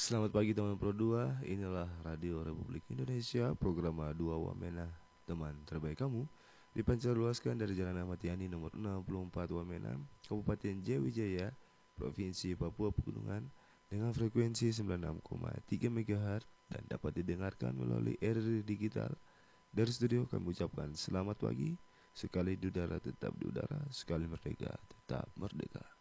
Selamat pagi teman Pro 2. Inilah Radio Republik Indonesia, program A2 Wamena, teman terbaik kamu. Dipancarluaskan dari Jalan Ahmad Yani nomor 64 Wamena, Kabupaten Jayawijaya, Provinsi Papua Pegunungan, dengan frekuensi 96,3 MHz dan dapat didengarkan melalui RRI Digital. Dari studio kami ucapkan selamat pagi. Sekali di udara tetap di udara, sekali merdeka tetap merdeka.